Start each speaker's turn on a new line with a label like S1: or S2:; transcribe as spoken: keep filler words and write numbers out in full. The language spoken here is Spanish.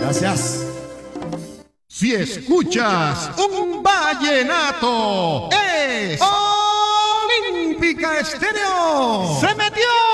S1: Gracias.
S2: Si escuchas un vallenato, es Olímpica Estéreo. ¡Se metió!